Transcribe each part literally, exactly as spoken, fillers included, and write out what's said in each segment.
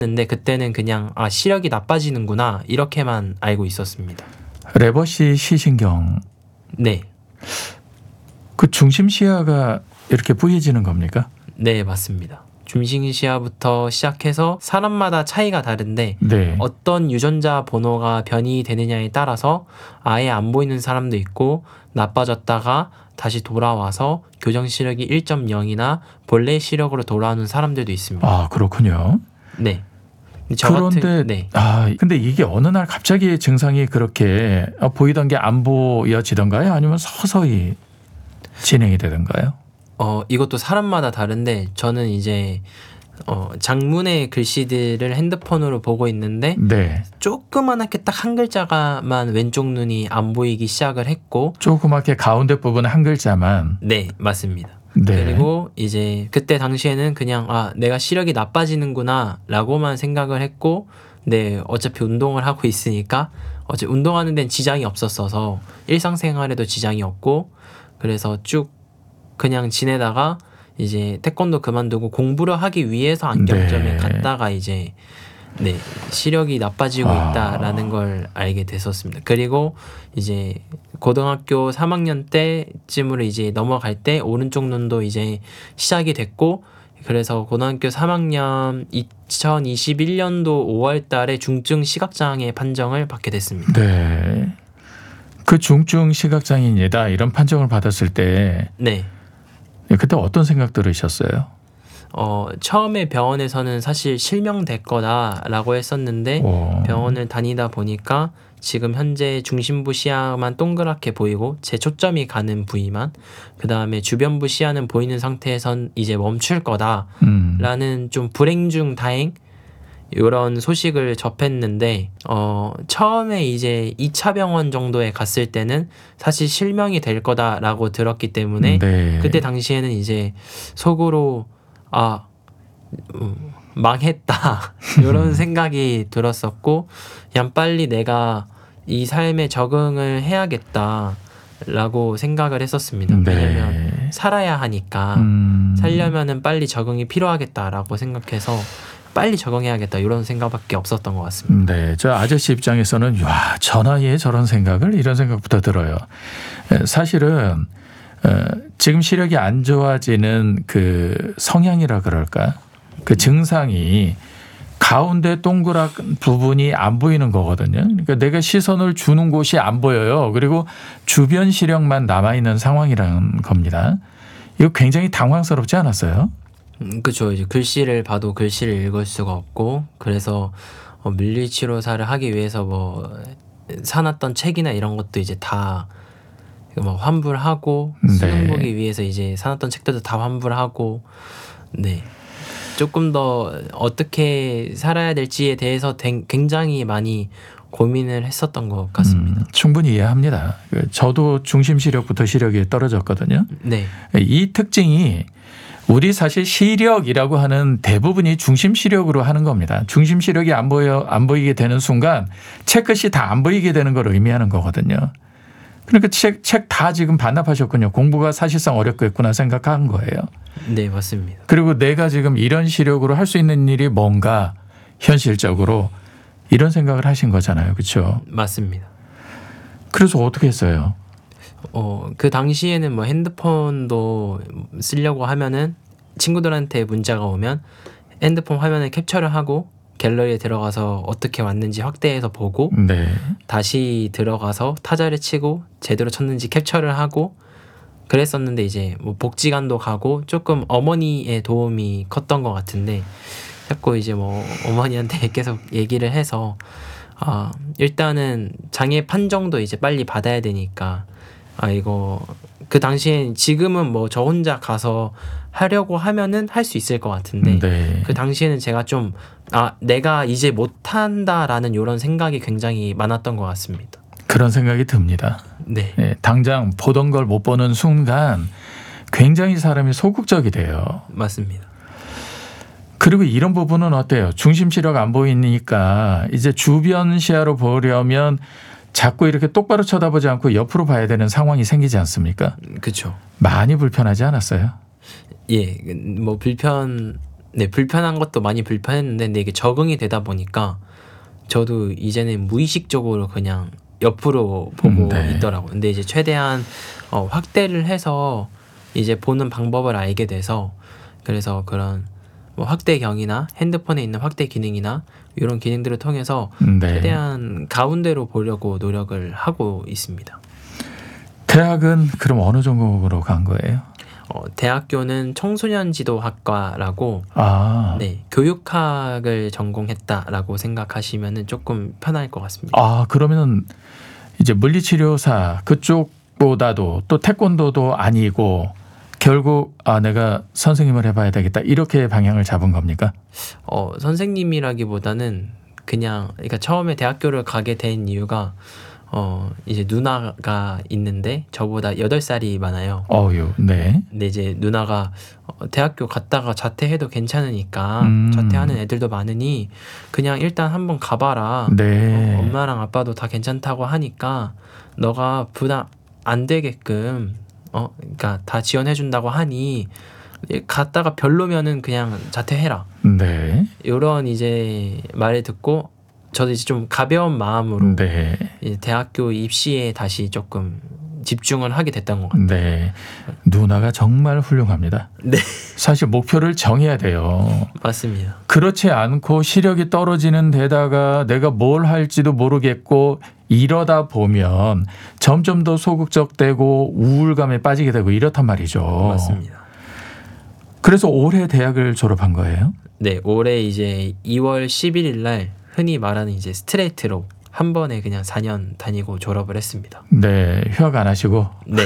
근데 그때는 그냥 아 시력이 나빠지는구나 이렇게만 알고 있었습니다. 레버시 시신경. 네. 그 중심 시야가 이렇게 부해지는 겁니까? 네, 맞습니다. 중심 시야부터 시작해서 사람마다 차이가 다른데 네. 어떤 유전자 번호가 변이되느냐에 따라서 아예 안 보이는 사람도 있고 나빠졌다가 다시 돌아와서 교정 시력이 일 점 영이나 본래 시력으로 돌아오는 사람들도 있습니다. 아, 그렇군요. 네. 저 그런데 같은, 네. 아, 근데 이게 어느 날 갑자기 증상이 그렇게 보이던 게 안 보여지던가요? 아니면 서서히 진행이 되던가요? 어, 이것도 사람마다 다른데 저는 이제 어, 장문의 글씨들을 핸드폰으로 보고 있는데 네. 조그맣게 딱 한 글자가만 왼쪽 눈이 안 보이기 시작을 했고 조그맣게 가운데 부분 한 글자만. 네, 맞습니다. 네. 그리고 이제 그때 당시에는 그냥 아 내가 시력이 나빠지는구나 라고만 생각을 했고 네 어차피 운동을 하고 있으니까 어차피 운동하는 데는 지장이 없었어서 일상생활에도 지장이 없고 그래서 쭉 그냥 지내다가 이제 태권도 그만두고 공부를 하기 위해서 안경점에 네. 갔다가 이제 네 시력이 나빠지고 아. 있다라는 걸 알게 됐었습니다. 그리고 이제 고등학교 삼 학년 때쯤으로 이제 넘어갈 때 오른쪽 눈도 이제 시작이 됐고 그래서 고등학교 삼 학년 이천이십일 년도 오월 달에 중증 시각장애 판정을 받게 됐습니다. 네. 그 중증 시각장애인이다 이런 판정을 받았을 때 네. 그때 어떤 생각 들으셨어요? 어, 처음에 병원에서는 사실 실명될 거다라고 했었는데 오. 병원을 다니다 보니까 지금 현재 중심부 시야만 동그랗게 보이고 제 초점이 가는 부위만 그 다음에 주변부 시야는 보이는 상태에선 이제 멈출 거다라는 음. 좀 불행 중 다행 이런 소식을 접했는데 어, 처음에 이제 이 차 병원 정도에 갔을 때는 사실 실명이 될 거다라고 들었기 때문에 네. 그때 당시에는 이제 속으로 아 음, 망했다 이런 생각이 들었었고 그냥 빨리 내가 이 삶에 적응을 해야겠다라고 생각을 했었습니다. 네. 왜냐면 살아야 하니까 음. 살려면은 빨리 적응이 필요하겠다라고 생각해서 빨리 적응해야겠다 이런 생각밖에 없었던 것 같습니다. 네, 저 아저씨 입장에서는 와, 저 나이에 저런 생각을 이런 생각부터 들어요. 사실은 지금 시력이 안 좋아지는 그 성향이라 그럴까? 그 증상이 가운데 동그란 부분이 안 보이는 거거든요. 그러니까 내가 시선을 주는 곳이 안 보여요. 그리고 주변 시력만 남아 있는 상황이라는 겁니다. 이거 굉장히 당황스럽지 않았어요? 음, 그렇죠. 이제 글씨를 봐도 글씨를 읽을 수가 없고 그래서 어, 물리치료사를 하기 위해서 뭐 사놨던 책이나 이런 것도 이제 다 뭐 환불하고 수능 네. 보기 위해서 이제 사놨던 책들도 다 환불하고 네 조금 더 어떻게 살아야 될지에 대해서 댕- 굉장히 많이 고민을 했었던 것 같습니다. 음, 충분히 이해합니다. 그 저도 중심 시력부터 시력이 떨어졌거든요. 네, 이 특징이 우리 사실 시력이라고 하는 대부분이 중심 시력으로 하는 겁니다. 중심 시력이 안 보여 안 보이게 되는 순간 책 끝이 다 안 보이게 되는 걸 의미하는 거거든요. 그러니까 책 책 다 지금 반납하셨군요. 공부가 사실상 어렵겠구나 생각한 거예요. 네 맞습니다. 그리고 내가 지금 이런 시력으로 할 수 있는 일이 뭔가 현실적으로 이런 생각을 하신 거잖아요. 그렇죠? 맞습니다. 그래서 어떻게 했어요? 어, 그 당시에는 뭐 핸드폰도 쓰려고 하면은 친구들한테 문자가 오면 핸드폰 화면을 캡처를 하고 갤러리에 들어가서 어떻게 왔는지 확대해서 보고 네. 다시 들어가서 타자를 치고 제대로 쳤는지 캡처를 하고 그랬었는데 이제 뭐 복지관도 가고 조금 어머니의 도움이 컸던 것 같은데 자꾸 이제 뭐 어머니한테 계속 얘기를 해서 아 일단은 장애 판정도 이제 빨리 받아야 되니까 아 이거 그 당시엔 지금은 뭐 저 혼자 가서 하려고 하면은 할 수 있을 것 같은데 네. 그 당시에는 제가 좀 아 내가 이제 못한다라는 이런 생각이 굉장히 많았던 것 같습니다. 그런 생각이 듭니다. 네, 네, 당장 보던 걸 못 보는 순간 굉장히 사람이 소극적이 돼요. 맞습니다. 그리고 이런 부분은 어때요? 중심 시력 안 보이니까 이제 주변 시야로 보려면 자꾸 이렇게 똑바로 쳐다보지 않고 옆으로 봐야 되는 상황이 생기지 않습니까? 그렇죠. 많이 불편하지 않았어요? 예, 뭐 불편 네, 불편한 것도 많이 불편했는데 근데 이게 적응이 되다 보니까 저도 이제는 무의식적으로 그냥 옆으로 보고 네. 있더라고요. 근데 이제 최대한 어, 확대를 해서 이제 보는 방법을 알게 돼서 그래서 그런 뭐 확대경이나 핸드폰에 있는 확대 기능이나 이런 기능들을 통해서 네. 최대한 가운데로 보려고 노력을 하고 있습니다. 대학은 그럼 어느 전공으로 간 거예요? 어, 대학교는 청소년 지도학과라고 아, 네, 교육학을 전공했다라고 생각하시면은 조금 편할 것 같습니다. 아 그러면 이제 물리치료사 그쪽보다도 또 태권도도 아니고 결국 아 내가 선생님을 해봐야 되겠다 이렇게 방향을 잡은 겁니까? 어, 선생님이라기보다는 그냥 그러니까 처음에 대학교를 가게 된 이유가 어, 이제 누나가 있는데 저보다 여덟 살이 많아요. 어유, 네. 근데 이제 누나가 어, 대학교 갔다가 자퇴해도 괜찮으니까 음. 자퇴하는 애들도 많으니 그냥 일단 한번 가봐라. 네. 어, 엄마랑 아빠도 다 괜찮다고 하니까 너가 부담 안 되게끔 어, 그러니까 다 지원해 준다고 하니 갔다가 별로면은 그냥 자퇴해라. 네. 이런 이제 말을 듣고 저도 이제 좀 가벼운 마음으로 네. 이제 대학교 입시에 다시 조금 집중을 하게 됐던 것 같아요. 네. 누나가 정말 훌륭합니다. 네, 사실 목표를 정해야 돼요. 맞습니다. 그렇지 않고 시력이 떨어지는 데다가 내가 뭘 할지도 모르겠고 이러다 보면 점점 더 소극적되고 우울감에 빠지게 되고 이렇단 말이죠. 맞습니다. 그래서 올해 대학을 졸업한 거예요? 네, 올해 이제 이월 십일일 날 흔히 말하는 이제 스트레이트로 한 번에 그냥 사 년 다니고 졸업을 했습니다. 네, 휴학 안 하시고 네,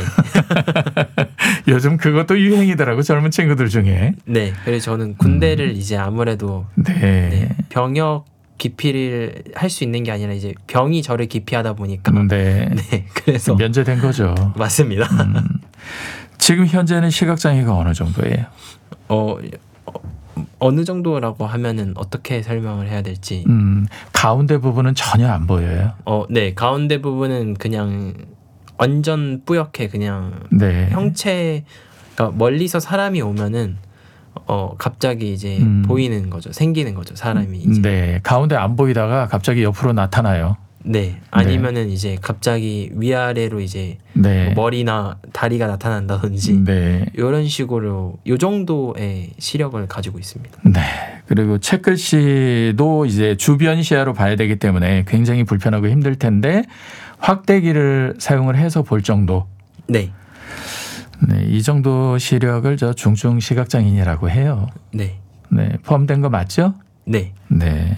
요즘 그것도 유행이더라고 젊은 친구들 중에. 네. 그래서 저는 군대를 음. 이제 아무래도 네. 네, 병역 기피를 할 수 있는 게 아니라 이제 병이 저를 기피하다 보니까 네. 네, 그래서 면제된 거죠. 맞습니다. 음. 지금 현재는 시각장애가 어느 정도예요? 어, 어 어느 정도라고 하면은 어떻게 설명을 해야 될지. 음, 가운데 부분은 전혀 안 보여요. 어, 네, 가운데 부분은 그냥 완전 뿌옇게 그냥 네. 형체, 그러니까 멀리서 사람이 오면은 어 갑자기 이제 음. 보이는 거죠, 생기는 거죠, 사람이 이제. 네, 가운데 안 보이다가 갑자기 옆으로 나타나요. 네, 아니면은 이제 갑자기 위아래로 이제 네. 뭐 머리나 다리가 나타난다든지 네. 이런 식으로 요 정도의 시력을 가지고 있습니다. 네. 그리고 책글씨도 이제 주변 시야로 봐야 되기 때문에 굉장히 불편하고 힘들 텐데 확대기를 사용을 해서 볼 정도. 네, 네, 이 정도 시력을 저 중증 시각장애인이라고 해요. 네, 네, 포함된 거 맞죠? 네. 네.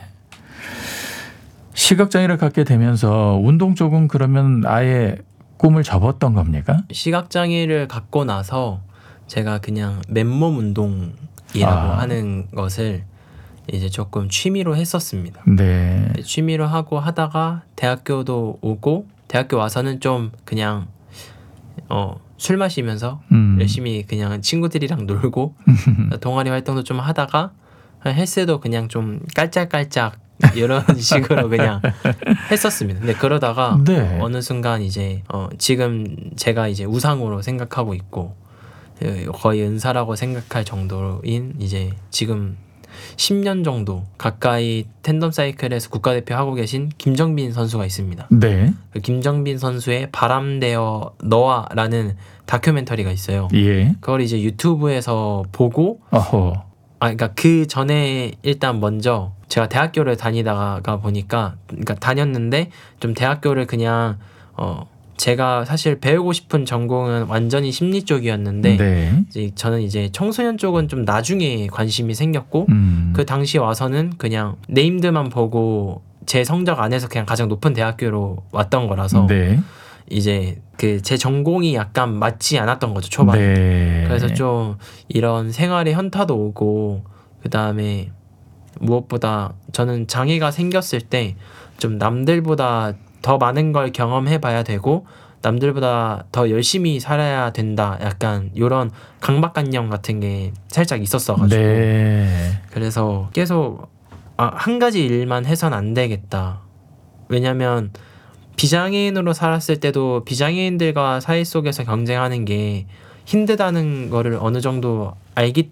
시각장애를 갖게 되면서 운동 쪽은 그러면 아예 꿈을 접었던 겁니까? 시각 장애를 갖고 나서 제가 그냥 맨몸 운동이라고 아. 하는 것을 이제 조금 취미로 했었습니다. 네. 취미로 하고 하다가 대학교도 오고 대학교 와서는 좀 그냥 어, 술 마시면서 음. 열심히 그냥 친구들이랑 놀고 동아리 활동도 좀 하다가 헬스도 그냥 좀 깔짝깔짝 이런 식으로 그냥 했었습니다. 근데 그러다가 네. 어느 순간 이제 어, 지금 제가 이제 우상으로 생각하고 있고 거의 은사라고 생각할 정도인 이제 지금 십 년 정도 가까이 텐덤 사이클에서 국가대표 하고 계신 김정빈 선수가 있습니다. 네. 그 김정빈 선수의 바람되어 너와라는 다큐멘터리가 있어요. 예. 그걸 이제 유튜브에서 보고 어허. 아 그러니까 그 전에 일단 먼저 제가 대학교를 다니다가 보니까 그러니까 다녔는데 좀 대학교를 그냥 어 제가 사실 배우고 싶은 전공은 완전히 심리 쪽이었는데 네. 이제 저는 이제 청소년 쪽은 좀 나중에 관심이 생겼고 음. 그 당시 와서는 그냥 네임드만 보고 제 성적 안에서 그냥 가장 높은 대학교로 왔던 거라서 네. 이제 그 제 전공이 약간 맞지 않았던 거죠, 초반에. 네. 그래서 좀 이런 생활에 현타도 오고 그 다음에 무엇보다 저는 장애가 생겼을 때 좀 남들보다 더 많은 걸 경험해 봐야 되고 남들보다 더 열심히 살아야 된다, 약간 이런 강박관념 같은 게 살짝 있었어가지고 네. 그래서 계속 아, 한 가지 일만 해선 안 되겠다. 왜냐면 비장애인으로 살았을 때도 비장애인들과 사회 속에서 경쟁하는 게 힘들다는 거를 어느 정도 알기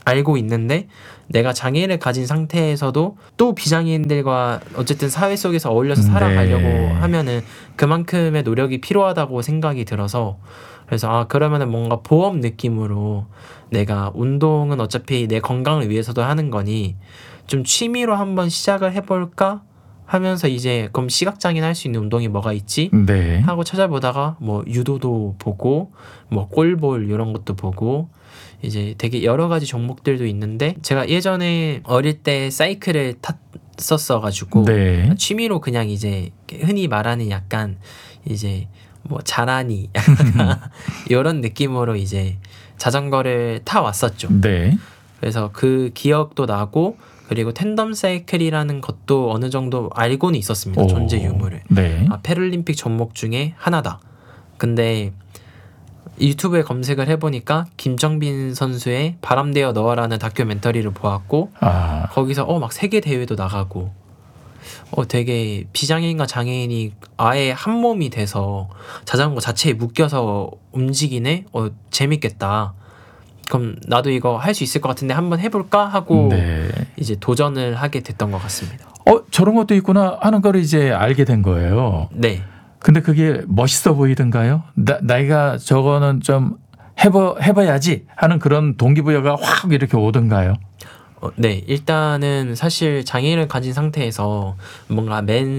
알고 있는데 내가 장애를 가진 상태에서도 또 비장애인들과 어쨌든 사회 속에서 어울려서 살아가려고 네. 하면은 그만큼의 노력이 필요하다고 생각이 들어서 그래서 아 그러면은 뭔가 보험 느낌으로 내가 운동은 어차피 내 건강을 위해서도 하는 거니 좀 취미로 한번 시작을 해볼까 하면서 이제 그럼 시각장애인 할 수 있는 운동이 뭐가 있지? 네. 하고 찾아보다가 뭐 유도도 보고 뭐 골볼 이런 것도 보고 이제 되게 여러 가지 종목들도 있는데 제가 예전에 어릴 때 사이클을 탔었어가지고 네. 취미로 그냥 이제 흔히 말하는 약간 이제 뭐 자라니 이런 느낌으로 이제 자전거를 타 왔었죠. 네. 그래서 그 기억도 나고 그리고 텐덤 사이클이라는 것도 어느 정도 알고는 있었습니다. 오. 존재 유무를. 네. 아, 패럴림픽 종목 중에 하나다. 근데 유튜브에 검색을 해보니까 김정빈 선수의 바람되어 너와라는 다큐멘터리를 보았고 아. 거기서 어 막 세계 대회도 나가고 어 되게 비장애인과 장애인이 아예 한 몸이 돼서 자전거 자체에 묶여서 움직이네. 어 재밌겠다. 그럼 나도 이거 할 수 있을 것 같은데 한번 해볼까 하고 네. 이제 도전을 하게 됐던 것 같습니다. 어 저런 것도 있구나 하는 걸 이제 알게 된 거예요. 네. 근데 그게 멋있어 보이던가요? 나, 나이가 저거는 좀 해봐, 해봐야지 하는 그런 동기부여가 확 이렇게 오던가요? 어, 네. 일단은 사실 장애인을 가진 상태에서 뭔가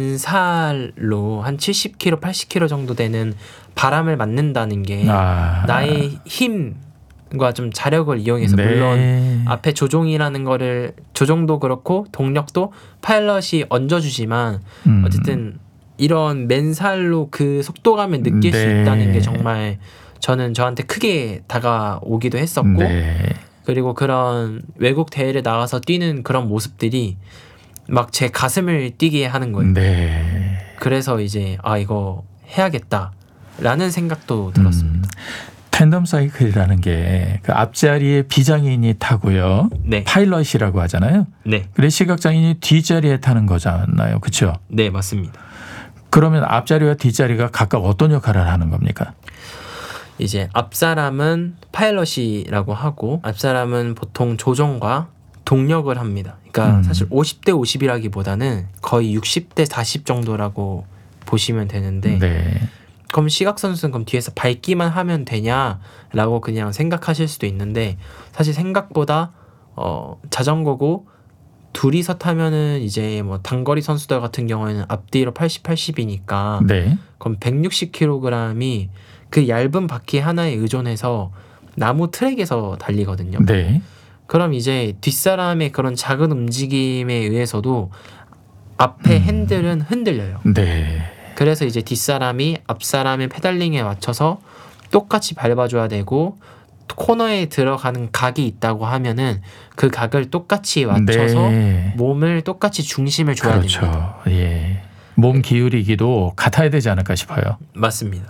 맨살로 한 칠십 킬로그램, 팔십 킬로그램 정도 되는 바람을 맞는다는 게 아. 나의 힘과 좀 자력을 이용해서 네. 물론 앞에 조종이라는 거를 조종도 그렇고 동력도 파일럿이 얹어주지만 음. 어쨌든 이런 맨살로 그 속도감을 느낄 수 네. 있다는 게 정말 저는 저한테 크게 다가오기도 했었고 네. 그리고 그런 외국 대회를 나가서 뛰는 그런 모습들이 막 제 가슴을 뛰게 하는 거예요. 네. 그래서 이제 아 이거 해야겠다라는 생각도 들었습니다. 음. 텐덤 사이클이라는 게 그 앞자리에 비장애인이 타고요. 네, 파일럿이라고 하잖아요. 네, 그래 시각장애인이 뒷자리에 타는 거잖아요. 그렇죠? 네 맞습니다. 그러면 앞자리와 뒷자리가 각각 어떤 역할을 하는 겁니까? 이제 앞사람은 파일럿이라고 하고 앞사람은 보통 조종과 동력을 합니다. 그러니까 음. 사실 오십 대 오십이라기보다는 거의 육십 대 사십 정도라고 보시면 되는데 네. 그럼 시각선수는 그럼 뒤에서 밟기만 하면 되냐라고 그냥 생각하실 수도 있는데 사실 생각보다 어, 자전거고 둘이서 타면은 이제 뭐 단거리 선수들 같은 경우에는 앞뒤로 팔십, 팔십이니까 네. 그럼 백육십 킬로그램이 그 얇은 바퀴 하나에 의존해서 나무 트랙에서 달리거든요. 네. 그럼 이제 뒷사람의 그런 작은 움직임에 의해서도 앞에 음. 핸들은 흔들려요. 네. 그래서 이제 뒷사람이 앞사람의 페달링에 맞춰서 똑같이 밟아줘야 되고 코너에 들어가는 각이 있다고 하면은 그 각을 똑같이 맞춰서 네. 몸을 똑같이 중심을 줘야 그렇죠. 됩니다. 예. 몸 기울이기도 같아야 되지 않을까 싶어요. 맞습니다.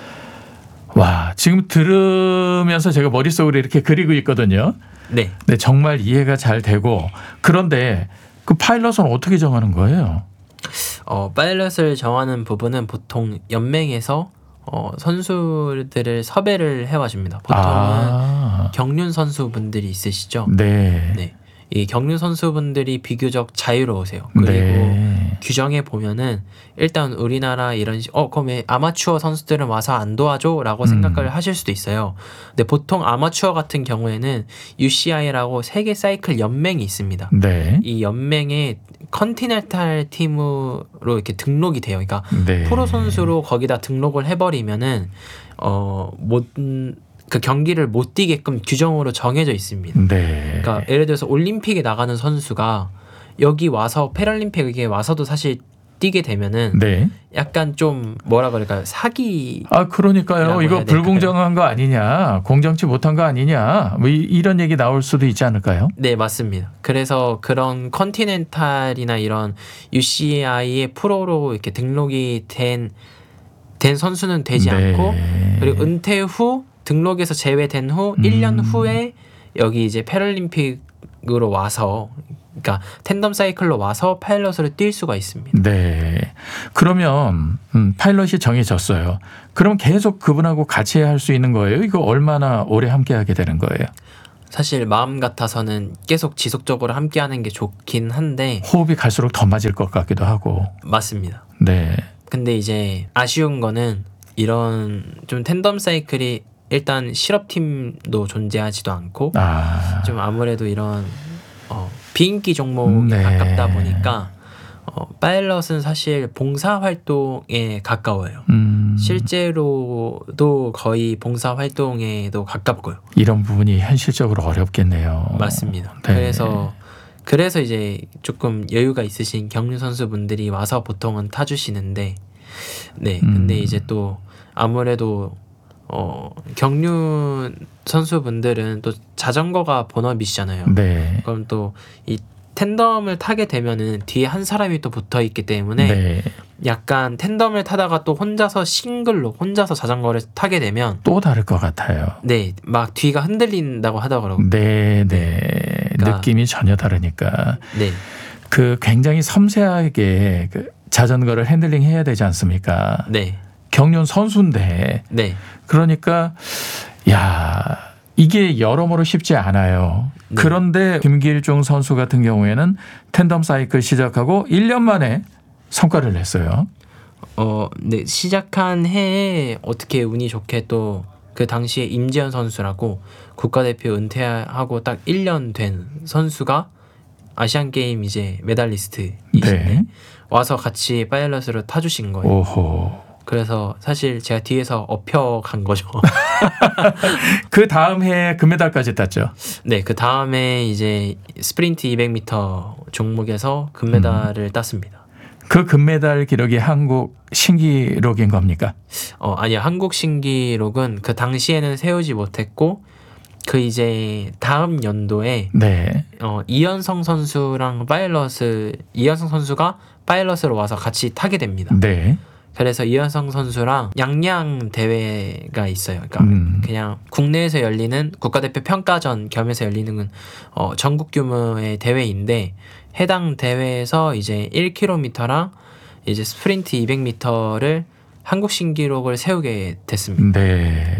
와, 지금 들으면서 제가 머릿속으로 이렇게 그리고 있거든요. 네. 네, 정말 이해가 잘 되고 그런데 그 파일럿은 어떻게 정하는 거예요? 어, 파일럿을 정하는 부분은 보통 연맹에서 어, 선수들을 섭외를 해와 줍니다. 보통은 아, 경륜 선수분들이 있으시죠. 네. 네. 이 경륜 선수분들이 비교적 자유로우세요. 그리고 네. 규정에 보면은 일단 우리나라 이런 시, 어 그럼 왜 아마추어 선수들은 와서 안 도와줘라고 음. 생각을 하실 수도 있어요. 근데 보통 아마추어 같은 경우에는 유씨아이라고 세계 사이클 연맹이 있습니다. 네. 이 연맹의 컨티넨탈 팀으로 이렇게 등록이 돼요. 그러니까 네. 프로 선수로 거기다 등록을 해버리면은 어못 그 경기를 못 뛰게끔 규정으로 정해져 있습니다. 네. 그러니까 예를 들어서 올림픽에 나가는 선수가 여기 와서 패럴림픽에 와서도 사실 뛰게 되면은 네. 약간 좀 뭐라 그럴까요? 사기. 아, 그러니까요. 이라고 이거 해야 될까요? 불공정한 거 아니냐, 공정치 못한 거 아니냐, 뭐 이- 이런 얘기 나올 수도 있지 않을까요? 네, 맞습니다. 그래서 그런 컨티넨탈이나 이런 유씨아이의 프로로 이렇게 등록이 된, 된 선수는 되지 네. 않고 그리고 은퇴 후 등록에서 제외된 후 음. 일 년 후에 여기 이제 패럴림픽으로 와서 그러니까 텐덤 사이클로 와서 파일럿으로 뛸 수가 있습니다. 네. 그러면 음, 파일럿이 정해졌어요. 그럼 계속 그분하고 같이 할 수 있는 거예요? 이거 얼마나 오래 함께 하게 되는 거예요? 사실 마음 같아서는 계속 지속적으로 함께하는 게 좋긴 한데 호흡이 갈수록 더 맞을 것 같기도 하고. 맞습니다. 네. 근데 이제 아쉬운 거는 이런 좀 텐덤 사이클이 일단 실업팀도 존재하지도 않고 아. 좀 아무래도 이런 어, 비인기 종목에 네. 가깝다 보니까 어, 파일럿은 사실 봉사 활동에 가까워요. 음. 실제로도 거의 봉사 활동에도 가깝고요. 이런 부분이 현실적으로 어렵겠네요. 맞습니다. 네. 그래서 그래서 이제 조금 여유가 있으신 경륜 선수분들이 와서 보통은 타주시는데, 네. 근데 음. 이제 또 아무래도 어, 경륜 선수분들은 또 자전거가 본업이시잖아요. 네. 그럼 또 이 텐덤을 타게 되면은 뒤에 한 사람이 또 붙어 있기 때문에 네. 약간 텐덤을 타다가 또 혼자서 싱글로 혼자서 자전거를 타게 되면 또 다를 것 같아요. 네, 막 뒤가 흔들린다고 하더라고요. 네, 네. 그러니까- 느낌이 전혀 다르니까. 네, 그 굉장히 섬세하게 그 자전거를 핸들링 해야 되지 않습니까? 네, 경륜 선수인데. 네, 그러니까 야, 이게 여러모로 쉽지 않아요. 네. 그런데 김길중 선수 같은 경우에는 텐덤 사이클 시작하고 일 년 만에 성과를 냈어요. 어, 네 시작한 해에 어떻게 운이 좋게 또 그 당시에 임지현 선수라고 국가대표 은퇴하고 딱 일 년 된 선수가 아시안 게임 이제 메달리스트이신데 네. 와서 같이 파일럿으로 타주신 거예요. 오호. 그래서 사실 제가 뒤에서 업혀간 거죠. 그 다음 해에 금메달까지 땄죠. 네, 그 다음에 이제 스프린트 이백 미터 종목에서 금메달을 음. 땄습니다. 그 금메달 기록이 한국 신기록인 겁니까? 어, 아니요. 한국 신기록은 그 당시에는 세우지 못했고 그 이제 다음 연도에 네. 어, 이현성 선수랑 파일럿을 이현성 선수가 파일럿으로 와서 같이 타게 됩니다. 네. 그래서 이현성 선수랑 양양 대회가 있어요. 그러니까 음. 그냥 국내에서 열리는 국가대표 평가전 겸해서 열리는 어, 전국 규모의 대회인데 해당 대회에서 이제 일 킬로미터랑 이제 스프린트 이백 미터를 한국 신기록을 세우게 됐습니다. 네.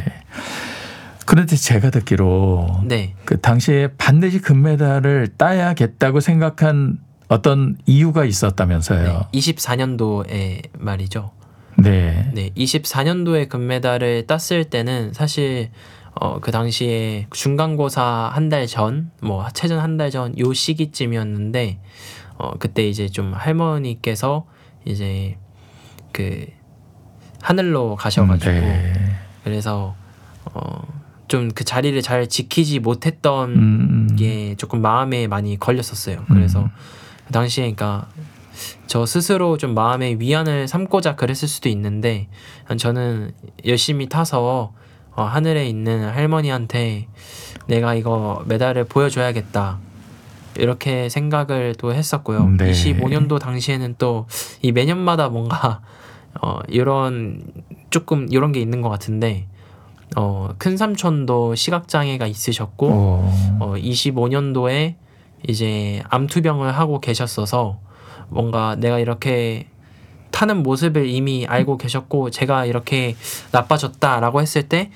그런데 제가 듣기로 네. 그 당시에 반드시 금메달을 따야겠다고 생각한 어떤 이유가 있었다면서요. 네. 이십사 년도에 말이죠. 네. 네, 이십사 년도에 금메달을 땄을 때는 사실 어, 그 당시에 중간고사 한 달 전, 뭐 체전 한 달 전 요 시기쯤이었는데 어, 그때 이제 좀 할머니께서 이제 그 하늘로 가셔가지고 네. 그래서 어, 좀 그 자리를 잘 지키지 못했던 음. 게 조금 마음에 많이 걸렸었어요. 그래서 음. 그 당시에 그러니까 저 스스로 좀 마음의 위안을 삼고자 그랬을 수도 있는데 저는 열심히 타서 어, 하늘에 있는 할머니한테 내가 이거 메달을 보여줘야겠다 이렇게 생각을 또 했었고요. 네. 이십오 년도 당시에는 또 이 매년마다 뭔가 어, 이런 조금 이런 게 있는 것 같은데 어, 큰 삼촌도 시각장애가 있으셨고 오. 어, 이십오 년도에 이제 암투병을 하고 계셨어서 뭔가 내가 이렇게 타는 모습을 이미 알고 계셨고 제가 이렇게 나빠졌다라고 했을 때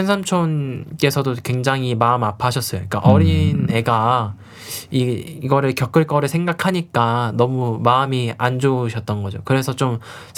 큰삼촌께서도 굉장히 마음 아파하셨어요. 그러니까 어린 애가 이, 이거를 겪을 거를 생각하니까 너무 마음이 안 좋으셨던 거죠. 그래서 좀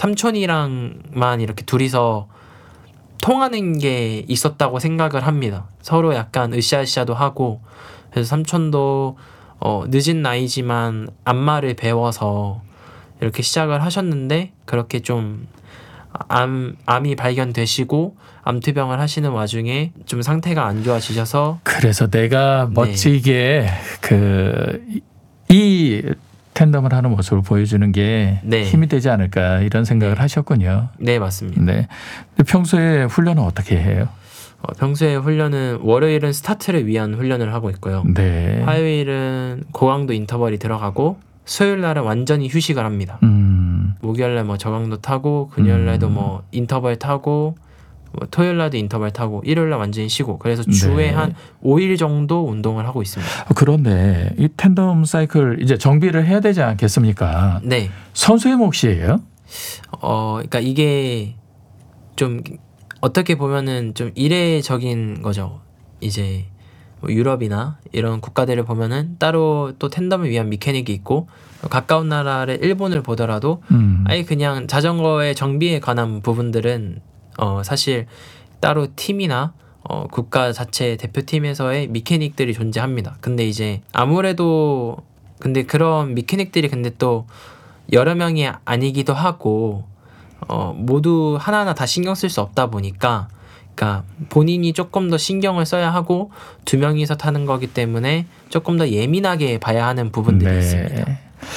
삼촌이랑만 이렇게 둘이서 통하는 게 있었다고 생각을 합니다. 서로 약간 으쌰으쌰도 하고 그래서 삼촌도 어, 늦은 나이지만 안마를 배워서 이렇게 시작을 하셨는데 그렇게 좀 암, 암이 발견되시고 암투병을 하시는 와중에 좀 상태가 안 좋아지셔서 그래서 내가 네. 멋지게 그 이 텐덤을 하는 모습을 보여주는 게 네. 힘이 되지 않을까 이런 생각을 하셨군요. 네, 맞습니다. 네. 근데 평소에 훈련은 어떻게 해요? 어, 평소에 훈련은 월요일은 스타트를 위한 훈련을 하고 있고요. 네. 화요일은 고강도 인터벌이 들어가고 수요일 날은 완전히 휴식을 합니다. 음. 목요일 날 뭐 저강도 타고 금요일 날도 음. 뭐 인터벌 타고 뭐 토요일 날도 인터벌 타고 일요일 날 완전히 쉬고 그래서 주에 네. 한 오 일 정도 운동을 하고 있습니다. 그런데 이 텐덤 사이클 이제 정비를 해야 되지 않겠습니까? 네. 선수의 몫이에요? 어, 그러니까 이게 좀 어떻게 보면은 좀 이례적인 거죠. 이제 뭐 유럽이나 이런 국가들을 보면은 따로 또 텐덤을 위한 미케닉이 있고 가까운 나라의 일본을 보더라도 음. 아예 그냥 자전거의 정비에 관한 부분들은 어 사실 따로 팀이나 어 국가 자체 대표팀에서의 미케닉들이 존재합니다. 근데 이제 아무래도 근데 그런 미케닉들이 근데 또 여러 명이 아니기도 하고 어 모두 하나하나 다 신경 쓸 수 없다 보니까 그러니까 본인이 조금 더 신경을 써야 하고 두 명이서 타는 거기 때문에 조금 더 예민하게 봐야 하는 부분들이 네. 있습니다.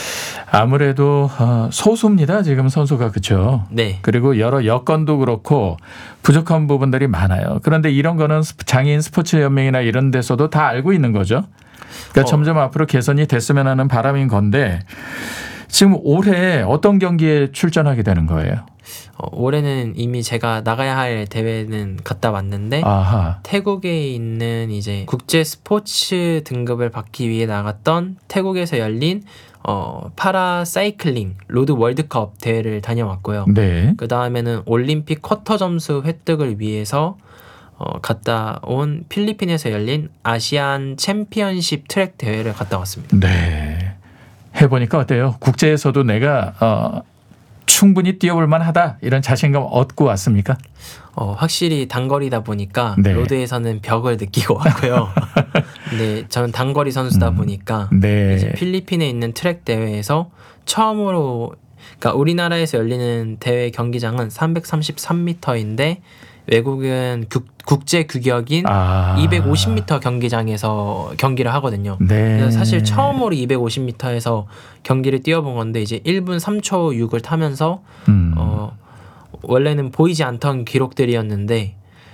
아무래도 어, 소수입니다. 지금 선수가 그렇죠. 네. 그리고 여러 여건도 그렇고 부족한 부분들이 많아요. 그런데 이런 거는 장애인 스포츠 연맹이나 이런 데서도 다 알고 있는 거죠. 그러니까 어. 점점 앞으로 개선이 됐으면 하는 바람인 건데 지금 올해 어떤 경기에 출전하게 되는 거예요? 어, 올해는 이미 제가 나가야 할 대회는 갔다 왔는데 아하. 태국에 있는 이제 국제 스포츠 등급을 받기 위해 나갔던 태국에서 열린 어, 파라 사이클링 로드 월드컵 대회를 다녀왔고요. 네. 그 다음에는 올림픽 쿼터 점수 획득을 위해서 어, 갔다 온 필리핀에서 열린 아시안 챔피언십 트랙 대회를 갔다 왔습니다. 네. 해보니까 어때요? 국제에서도 내가 어, 충분히 뛰어볼 만하다 이런 자신감 얻고 왔습니까? 어, 확실히 단거리다 보니까 네. 로드에서는 벽을 느끼고 왔고요. 네, 저는 단거리 선수다 음. 보니까 네. 이제 필리핀에 있는 트랙 대회에서 처음으로 그러니까 우리나라에서 열리는 대회 경기장은 삼백삼십삼 미터인데 외국은 국, 국제 규격인 아. 이백오십 미터 경기장에서 경기를 하거든요. 네. 그래서 사실 처음으로 이백오십 미터에서 경기를 뛰어본 건데 이제 일 분 삼 초 육을 타면서 음. 어, 원래는 보이지 않던 기록들이었는데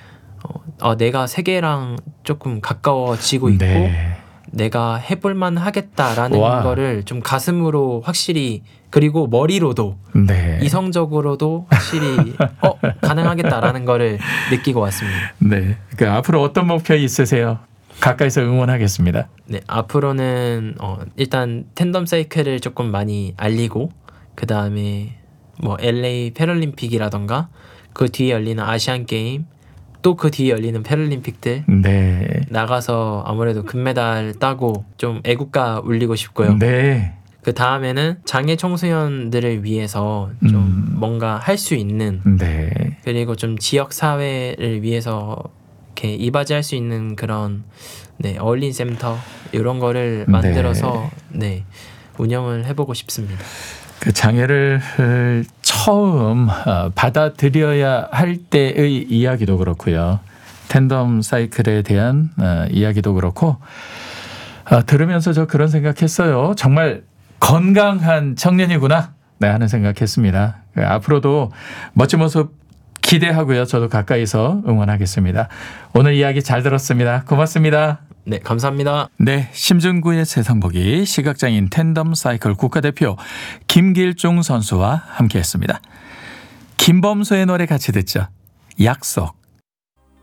어, 어, 내가 세계랑 조금 가까워지고 있고 네. 내가 해볼만 하겠다라는 와. 거를 좀 가슴으로 확실히 그리고 머리로도 네. 이성적으로도 확실히 어 가능하겠다라는 거를 느끼고 왔습니다. 네. 그 앞으로 어떤 목표 있으세요? 가까이서 응원하겠습니다. 네, 앞으로는 어, 일단 텐덤 사이클을 조금 많이 알리고 그 다음에 뭐 엘에이 패럴림픽이라던가 그 뒤에 열리는 아시안 게임 또 그 뒤에 열리는 패럴림픽들 네. 나가서 아무래도 금메달 따고 좀 애국가 울리고 싶고요. 네. 그 다음에는 장애 청소년들을 위해서 좀 음. 뭔가 할 수 있는 네. 그리고 좀 지역 사회를 위해서 이렇게 이바지할 수 있는 그런 네, 어울린 센터 이런 거를 만들어서 네, 운영을 해보고 싶습니다. 그 장애를 처음 받아들여야 할 때의 이야기도 그렇고요. 텐덤 사이클에 대한 이야기도 그렇고 들으면서 저 그런 생각했어요. 정말 건강한 청년이구나 네, 하는 생각했습니다. 앞으로도 멋진 모습 기대하고요. 저도 가까이서 응원하겠습니다. 오늘 이야기 잘 들었습니다. 고맙습니다. 네, 감사합니다. 네, 심준구의 세상보기 시각장애인 텐덤 사이클 국가대표 김길중 선수와 함께했습니다. 김범수의 노래 같이 듣죠. 약속.